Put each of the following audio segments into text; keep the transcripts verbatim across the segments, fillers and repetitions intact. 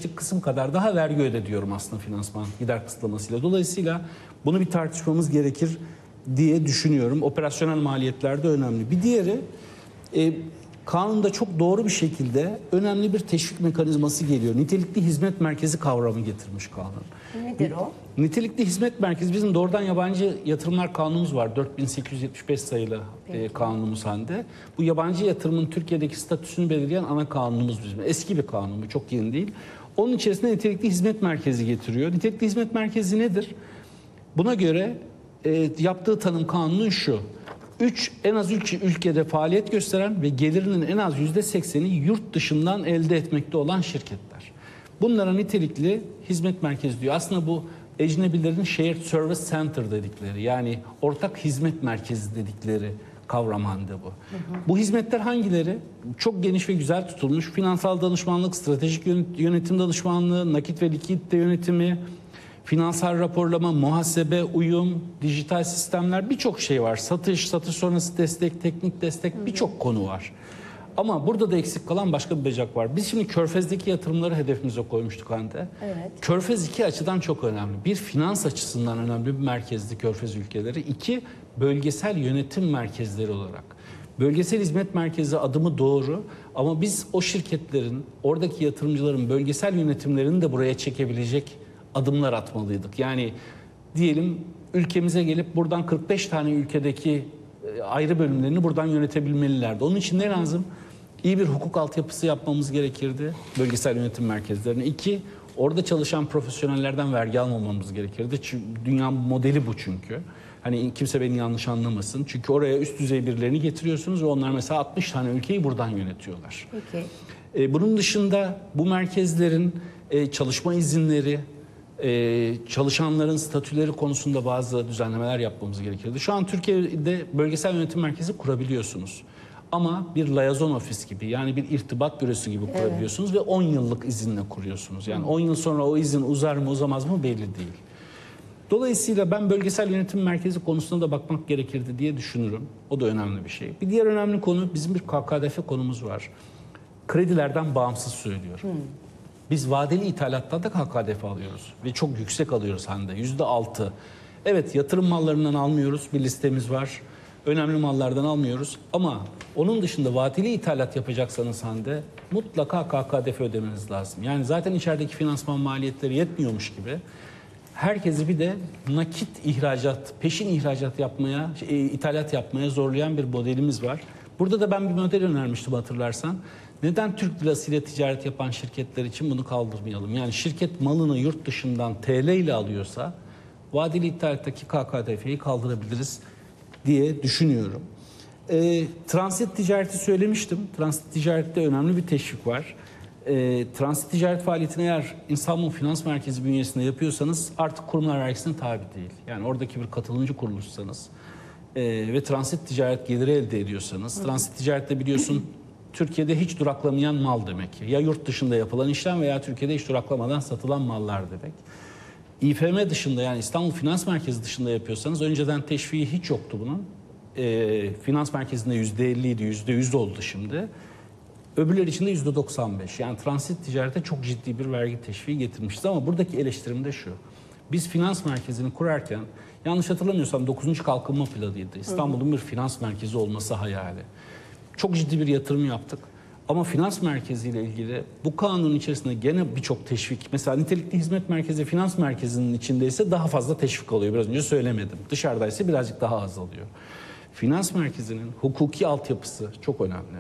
beşlik kısım kadar daha vergi öde diyorum aslında finansman gider kısıtlamasıyla. Dolayısıyla bunu bir tartışmamız gerekir diye düşünüyorum. Operasyonel maliyetler de önemli. Bir diğeri e, kanunda çok doğru bir şekilde önemli bir teşvik mekanizması geliyor. Nitelikli hizmet merkezi kavramı getirmiş kanun. Nedir o? Nitelikli hizmet merkezi bizim doğrudan yabancı yatırımlar kanunumuz var. dört bin sekiz yüz yetmiş beş sayılı e, kanunumuz hande. Bu yabancı yatırımın Türkiye'deki statüsünü belirleyen ana kanunumuz bizim. Eski bir kanun bu, çok yeni değil. Onun içerisinde nitelikli hizmet merkezi getiriyor. Nitelikli hizmet merkezi nedir? Buna göre e, yaptığı tanım kanunun şu. Üç, en az üç ülkede faaliyet gösteren ve gelirinin en az yüzde sekseni yurt dışından elde etmekte olan şirketler. Bunlara nitelikli hizmet merkezi diyor. Aslında bu ecnebilerin shared service center dedikleri, yani ortak hizmet merkezi dedikleri kavram hande bu. Hı hı. Bu hizmetler hangileri? Çok geniş ve güzel tutulmuş. Finansal danışmanlık, stratejik yönetim danışmanlığı, nakit ve likidite yönetimi, finansal raporlama, muhasebe, uyum, dijital sistemler, birçok şey var. Satış, satış sonrası destek, teknik destek, birçok konu var. Ama burada da eksik kalan başka bir becak var. Biz şimdi Körfez'deki yatırımları hedefimize koymuştuk Hande. Evet. Körfez iki açıdan çok önemli. Bir, finans açısından önemli bir merkezdi Körfez ülkeleri. İki, bölgesel yönetim merkezleri olarak. Bölgesel hizmet merkezi adımı doğru ama biz o şirketlerin, oradaki yatırımcıların bölgesel yönetimlerini de buraya çekebilecek adımlar atmalıydık. Yani diyelim ülkemize gelip buradan kırk beş tane ülkedeki ayrı bölümlerini buradan yönetebilmelilerdi. Onun için ne lazım? İyi bir hukuk altyapısı yapmamız gerekirdi bölgesel yönetim merkezlerine. İki, orada çalışan profesyonellerden vergi almamamız gerekirdi. Çünkü dünya modeli bu çünkü. Hani kimse beni yanlış anlamasın. Çünkü oraya üst düzey birilerini getiriyorsunuz ve onlar mesela altmış tane ülkeyi buradan yönetiyorlar. Peki. Ee, bunun dışında bu merkezlerin e, çalışma izinleri, Ee, çalışanların statüleri konusunda bazı düzenlemeler yapmamız gerekirdi. Şu an Türkiye'de bölgesel yönetim merkezi kurabiliyorsunuz. Ama bir liaison ofis gibi, yani bir irtibat bürosu gibi kurabiliyorsunuz, evet. Ve on yıllık izinle kuruyorsunuz. Yani on yıl sonra o izin uzar mı uzamaz mı belli değil. Dolayısıyla ben bölgesel yönetim merkezi konusuna da bakmak gerekirdi diye düşünürüm. O da önemli bir şey. Bir diğer önemli konu, bizim bir K K D F konumuz var. Kredilerden bağımsız söylüyorum. Hmm. Biz vadeli ithalattan da K K D F alıyoruz ve çok yüksek alıyoruz Hande, yüzde altı. Evet, yatırım mallarından almıyoruz, bir listemiz var. Önemli mallardan almıyoruz ama onun dışında vadeli ithalat yapacaksanız Hande mutlaka K K D F ödemeniz lazım. Yani zaten içerideki finansman maliyetleri yetmiyormuş gibi herkesi bir de nakit ihracat, peşin ihracat yapmaya, e, ithalat yapmaya zorlayan bir modelimiz var. Burada da ben bir model önermiştim hatırlarsan. Neden Türk lirasıyla ticaret yapan şirketler için bunu kaldırmayalım? Yani şirket malını yurt dışından T L ile alıyorsa vadeli ithalattaki K K D F'yi kaldırabiliriz diye düşünüyorum. E, transit ticareti söylemiştim. Transit ticarette önemli bir teşvik var. E, transit ticaret faaliyetini eğer İstanbul Finans Merkezi bünyesinde yapıyorsanız artık kurumlar vergisine tabi değil. Yani oradaki bir katılımcı kuruluşsanız e, ve transit ticaret geliri elde ediyorsanız, Hı. transit ticarette biliyorsun Türkiye'de hiç duraklamayan mal demek. Ya yurt dışında yapılan işlem veya Türkiye'de hiç duraklamadan satılan mallar demek. İ F M dışında, yani İstanbul Finans Merkezi dışında yapıyorsanız, önceden teşviği hiç yoktu bunun. E, finans merkezinde yüzde elli idi, yüzde yüz oldu şimdi. Öbürleri için de yüzde doksan beş. Yani transit ticarete çok ciddi bir vergi teşviği getirmişiz ama buradaki eleştirim de şu. Biz finans merkezini kurarken, yanlış hatırlamıyorsam dokuzuncu kalkınma planıydı. İstanbul'un bir finans merkezi olması hayali. Çok ciddi bir yatırım yaptık. Ama finans merkeziyle ilgili bu kanunun içerisinde gene birçok teşvik. Mesela nitelikli hizmet merkezi finans merkezinin içindeyse daha fazla teşvik alıyor. Biraz önce söylemedim. Dışarıdaysa birazcık daha az alıyor. Finans merkezinin hukuki altyapısı çok önemli.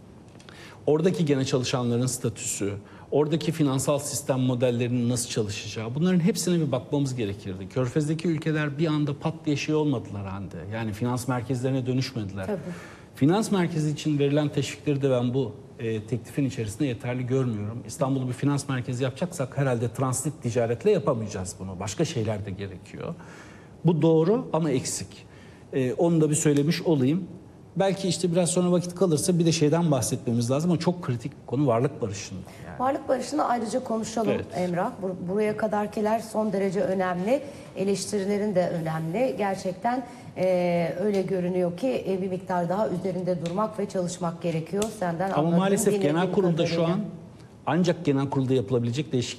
Oradaki gene çalışanların statüsü, oradaki finansal sistem modellerinin nasıl çalışacağı, bunların hepsine bir bakmamız gerekirdi. Körfez'deki ülkeler bir anda pat diye şey olmadılar Hande. Yani finans merkezlerine dönüşmediler. Tabii. Finans merkezi için verilen teşvikleri de ben bu e, teklifin içerisinde yeterli görmüyorum. İstanbul'u bir finans merkezi yapacaksak herhalde transit ticaretle yapamayacağız bunu. Başka şeyler de gerekiyor. Bu doğru ama eksik. E, onu da bir söylemiş olayım. Belki işte biraz sonra vakit kalırsa bir de şeyden bahsetmemiz lazım ama çok kritik bir konu, varlık barışında. Yani. Varlık barışını ayrıca konuşalım, evet. Emrah. Buraya kadarkiler son derece önemli. Eleştirilerin de önemli. Gerçekten e, öyle görünüyor ki e, bir miktar daha üzerinde durmak ve çalışmak gerekiyor. Senden ama maalesef genel kurulda şu an ancak genel kurulda yapılabilecek değişiklikler